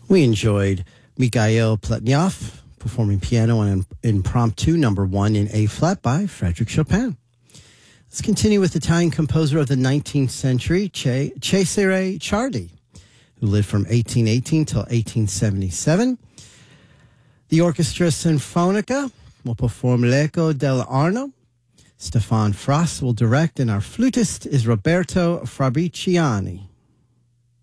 We enjoyed Mikhail Pletnyov performing piano on Impromptu number 1 in A-flat by Frédéric Chopin. Let's continue with Italian composer of the 19th century, Cesare Ciardi, who lived from 1818 till 1877. The Orchestra Sinfonica will perform L'Eco dell'Arno. Stefan Frass will direct, and our flutist is Roberto Fabriciani.